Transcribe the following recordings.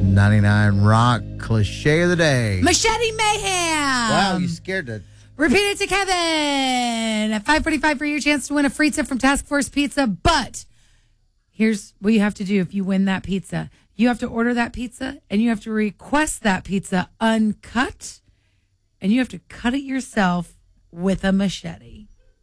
99 Rock cliche of the day. Machete Mayhem. Wow, you scared to. Repeat it to Kevin at 5:45 for your chance to win a free tip from Task Force Pizza. But here's what you have to do if you win that pizza. You have to order that pizza, and you have to request that pizza uncut, and you have to cut it yourself with a machete.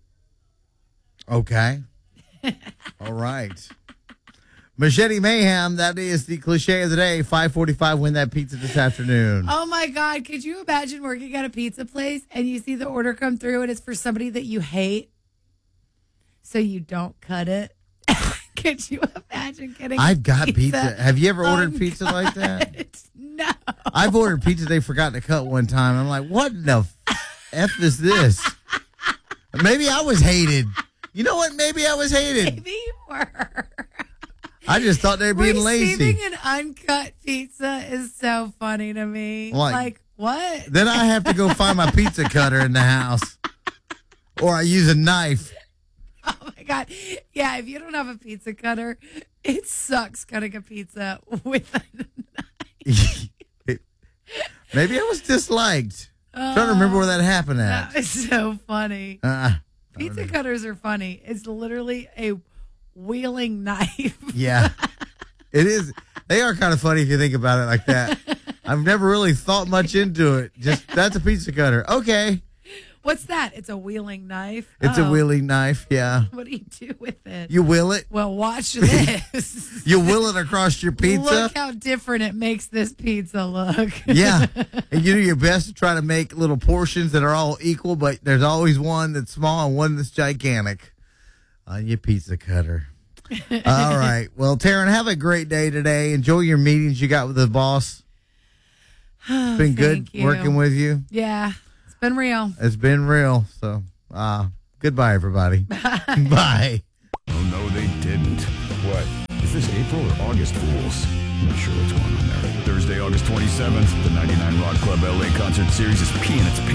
Okay. All right. Machete Mayhem, that is the cliche of the day. 5:45, win that pizza this afternoon. Oh, my God. Could you imagine working at a pizza place and you see the order come through and it's for somebody that you hate, so you don't cut it? Could you imagine getting I've got pizza. Have you ever ordered pizza like that? No. I've ordered pizza they forgot to cut one time. I'm like, what the F is this? Maybe I was hated. You know what? Maybe I was hated. Maybe you were. I just thought they were being lazy. Receiving an uncut pizza is so funny to me. Like what? Then I have to go find my pizza cutter in the house. Or I use a knife. Oh, my God. Yeah, if you don't have a pizza cutter, it sucks cutting a pizza with a knife. Maybe I was disliked. Trying to remember where that happened at. That is so funny. Pizza cutters are funny. It's literally a wheeling knife. Yeah. It is. They are kind of funny if you think about it like that. I've never really thought much into it. Just, that's a pizza cutter. Okay. What's that? It's a wheeling knife. It's a wheeling knife, yeah. What do you do with it? You will it. Well, watch this. You will it across your pizza. Look how different it makes this pizza look. Yeah. And you do your best to try to make little portions that are all equal, but there's always one that's small and one that's gigantic on your pizza cutter. All right. Well, Taryn, have a great day today. Enjoy your meetings you got with the boss. It's been good working with you. Yeah. It's been real. It's been real. So, goodbye, everybody. Bye. Oh, no, they didn't. What? Is this April or August Fools? I'm not sure what's going on there. Thursday, August 27th, the 99 Rock Club LA Concert Series is peeing its pants.